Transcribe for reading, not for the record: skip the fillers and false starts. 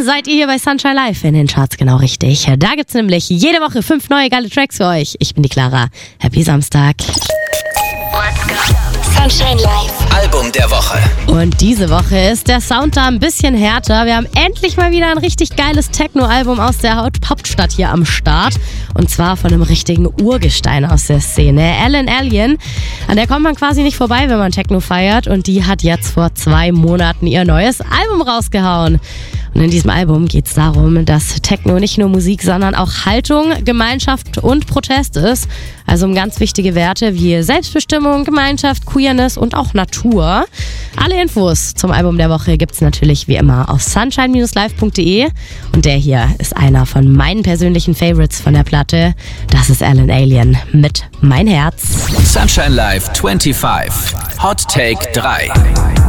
seid ihr hier bei Sunshine Live in den Charts genau richtig. Da gibt's nämlich jede Woche 5 neue geile Tracks für euch. Ich bin die Clara. Happy Samstag. Sunshine Live. Album der Woche. Und diese Woche ist der Sound da ein bisschen härter. Wir haben endlich mal wieder ein richtig geiles Techno-Album aus der Hauptstadt hier am Start. Und zwar von einem richtigen Urgestein aus der Szene, Ellen Allien. An der kommt man quasi nicht vorbei, wenn man Techno feiert. Und die hat jetzt vor 2 Monaten ihr neues Album rausgehauen. Und in diesem Album geht es darum, dass Techno nicht nur Musik, sondern auch Haltung, Gemeinschaft und Protest ist. Also um ganz wichtige Werte wie Selbstbestimmung, Gemeinschaft, Queerness und auch Natur. Alle Infos zum Album der Woche gibt's natürlich wie immer auf sunshine-live.de. Und der hier ist einer von meinen persönlichen Favorites von der Platte. Das ist Ellen Allien mit Mein Herz. Sunshine Live 25. Hot Take 3.